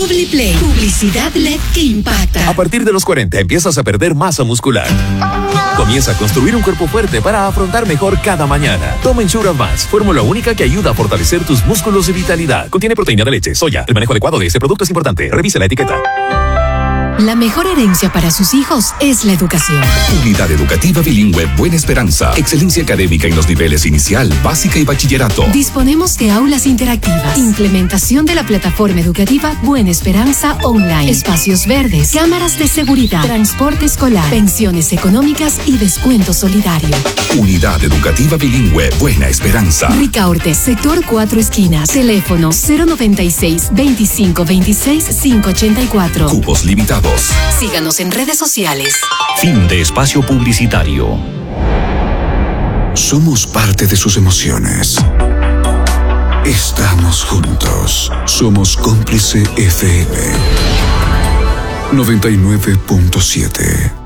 Publiplay, publicidad LED que impacta. A partir de los 40 empiezas a perder masa muscular. Comienza a construir un cuerpo fuerte para afrontar mejor cada mañana. Toma Ensure Advance, fórmula única que ayuda a fortalecer tus músculos y vitalidad. Contiene proteína de leche, soya. El manejo adecuado de este producto es importante. Revise la etiqueta. La mejor herencia para sus hijos es la educación. Unidad Educativa Bilingüe Buena Esperanza. Excelencia académica en los niveles inicial, básica y bachillerato. Disponemos de aulas interactivas, implementación de la plataforma educativa Buena Esperanza Online, espacios verdes, cámaras de seguridad, transporte escolar, pensiones económicas y descuento solidario. Unidad Educativa Bilingüe Buena Esperanza. Ricaurte, sector 4 esquinas. Teléfono 096 25 26 584. Cupos limitados. Síganos en redes sociales. Fin de espacio publicitario. Somos parte de sus emociones. Estamos juntos. Somos Cómplice FM 99.7.